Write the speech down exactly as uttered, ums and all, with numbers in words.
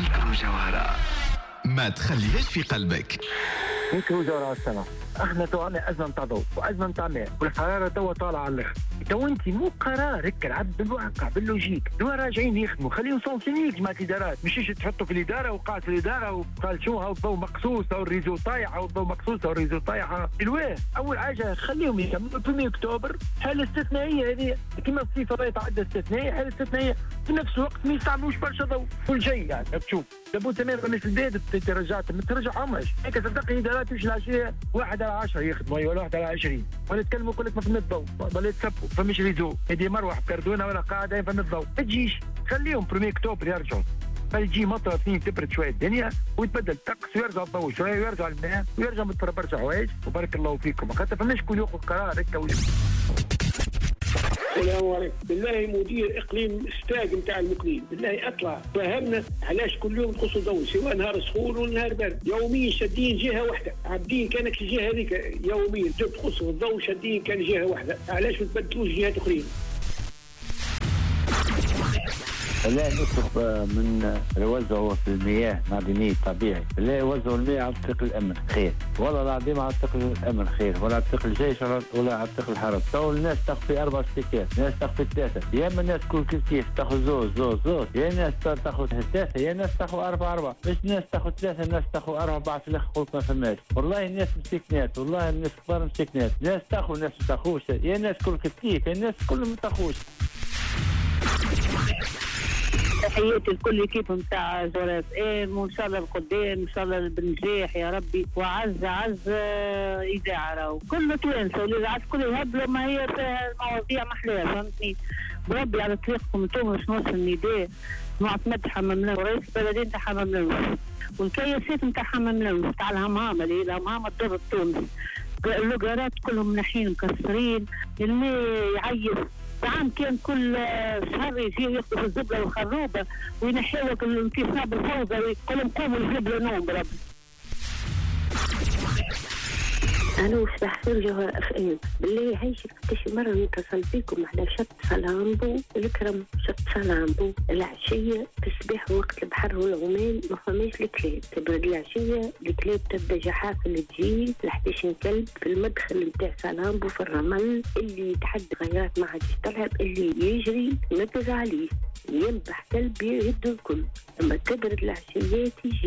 ميكرو جوهرة ما تخليهاش في قلبك. ميكرو جوهرة السنة احنا تو عنا أزمة نتاع ضوء وأزمة نتاع ماء والحرارة توا طالعة على الآخر. تو أنت مو قرار هكا العبد بالواقع باللوجيك، دوا راجعين يخدموا خليهم سونسينيك جماعة الإدارات، مش تحطوا في الإدارة وقاعد في الإدارة وقال شو هاو الضوء مقصوص أو الريزو طايح أو الضوء مقصوص أو الريزو طايح. الواه أول حاجة خليهم يكملوا في أكتوبر حالة استثنائية هذه كما الصيف يتعدى استثنائية حالة استثنائية في نفس الوقت ما يستعملوش برشا ضوء كل شيء يعني تشوف لابد تمام مش البلاد ترجعت ما ترجعهمش هيك صدقني إدارات مش العشية واحد على عشرة يخدموا ولا واحد على عشرين ولا يتكلموا كل لك ما فهمت ضوء ولا يتسبوا فمش ريزو هذه مروح بكردونه ولا قاعدة فهمت ضوء ما تجيش خليهم برمي أكتوبر يرجعوا فيجي مطر اثنين تبرد شويه الدنيا ويتبدل الطقس ويرجع الضوء شويه ويرجع الماء ويرجع متفر برشا حوايج وبارك الله فيكم خاطر فماش كل ياخذ قرار هكا. السلام عليكم. بالله مدير اقليم ستاق نتاع المقليم بالله اطلع فهمنا علاش كل يوم تقصوا ضوء سواء نهار سخون ولا نهار برد يوميا شادين جهه واحده عابدين كانك الجهه هذيك يوميا تقصوا الضوء شادين كان جهه واحده علاش ما تبدلوش جهات اخرين؟ لا نطلب من يوزعوا في المياه معدنية طبيعي، لا يوزعوا المياه على طريق الأمن خير، والله العظيم على طريق الأمن خير، ولا على طريق الجيش ولا على طريق الحرب. تو الناس تاخذ في أربع ستيكات، الناس تاخذ في ثلاثة، يا إما الناس كل كيف تاخذ زوز زوز زوز، يا الناس تاخذ ثلاثة، يا الناس تاخذ أربعة أربعة، مش الناس تاخذ ثلاثة الناس تاخذ أربعة في الآخر قلت ما فماش، والله الناس مسكنات، والله الناس كبار مسكنات، ناس تاخذ ناس ما تاخذش، يا الناس كل كيف، يا الناس كلهم ما تاخذش. تحياتي لكل كيف نتاع جوراس ام وان شاء الله القدام ان شاء الله بالنجاح يا ربي وعز عز اذاعه راهو كل توانسه والاذاعات كل يهبلوا ما هي فيها المواضيع محلاها فهمتني بربي على طريقكم انتم باش نوصل النداء معتمد حمام لوز رئيس البلديه نتاع حمام لوز والكياسات نتاع حمام لوز تاع الهمهامه اللي الهمهامه الدور التونسي اللوغارات كلهم منحين مكسرين الماء يعيش عام كان كل شهر يجي ياخذوا في الزبله والخروبه وينحيوك الانتصاب الفوضى ويقول لهم قوموا الزبله نوم بربي. أنا وسبحتوا جوهر أف إم بالله عايشك قداش مرة نتصل بيكم على شط سلامبو الكرم شط سلامبو العشية تصبح وقت البحر والعمان ما فماش الكلاب تبرد العشية الكلاب تبدا جحافل تجي لحداش كلب في المدخل نتاع سلامبو في الرمل اللي يتحدى غيرات ما عادش تلعب اللي يجري نقز عليه ينبح كلب يهدو الكل لما تبرد العشيات يجي